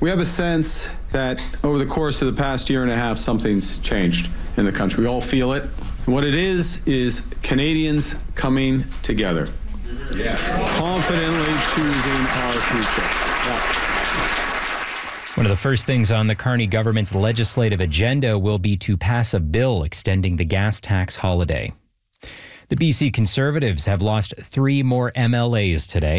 We have a sense that over the course of the past year and a half, something's changed in the country. We all feel it. And what it is Canadians coming together, confidently choosing our future. One of the first things on the Carney government's legislative agenda will be to pass a bill extending the gas tax holiday. The BC Conservatives have lost 3 more MLAs today.